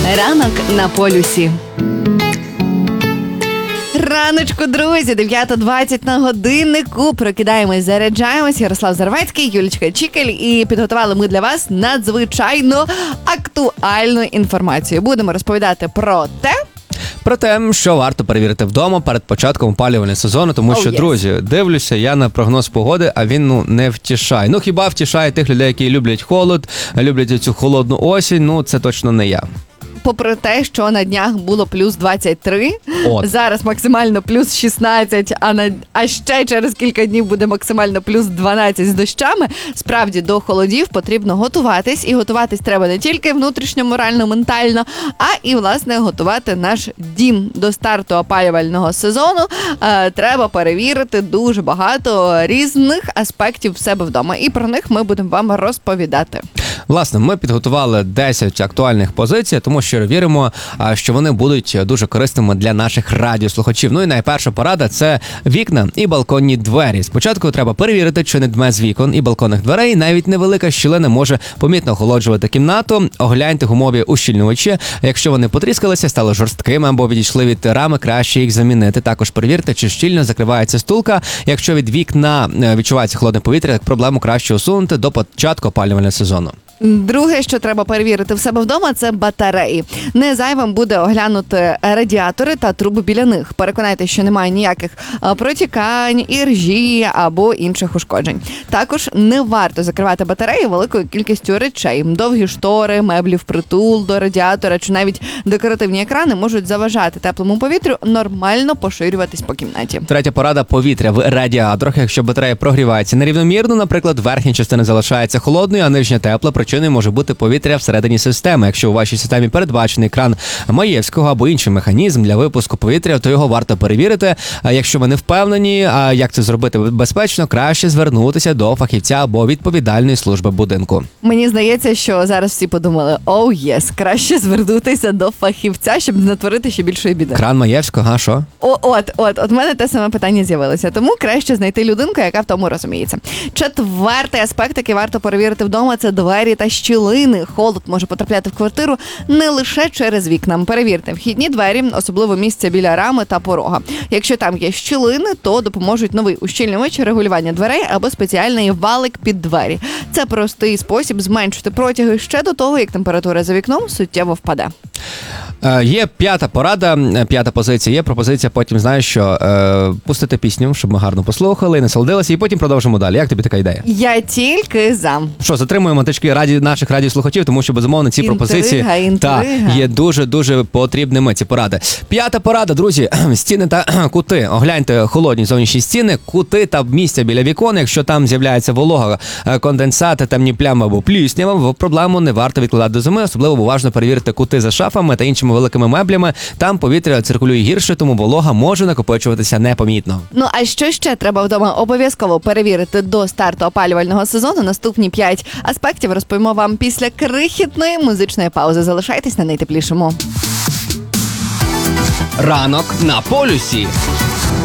Ранок на полюсі. Раночку, друзі, 9:20 на годиннику. Прокидаємось, заряджаємось. Ярослав Зарвецький, Юлічка Чікель. І підготували ми для вас надзвичайно актуальну інформацію. Будемо розповідати про те, що варто перевірити вдома перед початком опалювального сезону, тому що, друзі, дивлюся я на прогноз погоди, а він, не втішає. Хіба втішає тих людей, які люблять холод, люблять цю холодну осінь, це точно не я. Попри те, що на днях було плюс 23, зараз максимально плюс 16, а ще через кілька днів буде максимально плюс 12 з дощами, справді до холодів потрібно готуватись. І готуватись треба не тільки внутрішньо, морально, ментально, а і, власне, готувати наш дім до старту опалювального сезону. Треба перевірити дуже багато різних аспектів в себе вдома. І про них ми будемо вам розповідати. Власне, ми підготували 10 актуальних позицій, тому що віримо, що вони будуть дуже корисними для наших радіослухачів. І найперша порада – це вікна і балконні двері. Спочатку треба перевірити, чи не дме з вікон і балконних дверей. Навіть невелика щілина може помітно охолоджувати кімнату. Огляньте гумові ущільнювачі. Якщо вони потріскалися, стали жорсткими або відійшли від рами, краще їх замінити. Також перевірте, чи щільно закривається стулка. Якщо від вікна відчувається холодне повітря, так проблему краще усунути до початку опалювального сезону. Друге, що треба перевірити в себе вдома, це батареї. Не зайвим буде оглянути радіатори та труби біля них. Переконайтеся, що немає ніяких протікань, іржі або інших ушкоджень. Також не варто закривати батареї великою кількістю речей. Довгі штори, меблі впритул до радіатора чи навіть декоративні екрани можуть заважати теплому повітрю нормально поширюватись по кімнаті. Третя порада – повітря в радіаторах. Якщо батарея прогрівається нерівномірно, наприклад, верхня частина залишається холодною, а нижня тепла, причиною може бути повітря всередині системи. Якщо у вашій системі передбачений кран Маєвського або інший механізм для випуску повітря, то його варто перевірити. Якщо ви не впевнені, як це зробити безпечно, краще звернутися до фахівця або відповідальної служби будинку. Мені здається, що зараз всі подумали: краще звернутися до фахівця, щоб не натворити ще більшої біди. Кран Маєвського, а що? От мене те саме питання з'явилося. Тому краще знайти людинку, яка в тому розуміється. Четвертий аспект, який варто перевірити вдома, це двері та щілини. Холод може потрапляти в квартиру не лише через вікна. Перевірте вхідні двері, особливо місце біля рами та порога. Якщо там є щілини, то допоможуть новий ущільнювач, регулювання дверей або спеціальний валик під двері. Це простий спосіб зменшити протяги ще до того, як температура за вікном суттєво впаде. Є п'ята порада, п'ята позиція. Є пропозиція потім, пустити пісню, щоб ми гарно послухали, насолодилися, і потім продовжимо далі. Як тобі така ідея? Я тільки за. Що, затримуємо наших радіослухачів, тому що, безумовно, ці пропозиції є дуже-дуже потрібними, ці поради. П'ята порада, друзі, стіни та кути. Огляньте холодні зовнішні стіни, кути та місця біля вікон. Якщо там з'являється волога, конденсати, темні плями або пліснява, проблему не варто відкладати до зими. Особливо уважно перевірити кути за шафами та іншими великими меблями. Там повітря циркулює гірше, тому волога може накопичуватися непомітно. А що ще треба вдома обов'язково перевірити до старту опалювального сезону? Наступні 5 аспектів розповімо вам після крихітної музичної паузи. Залишайтесь на найтеплішому. Ранок на полюсі.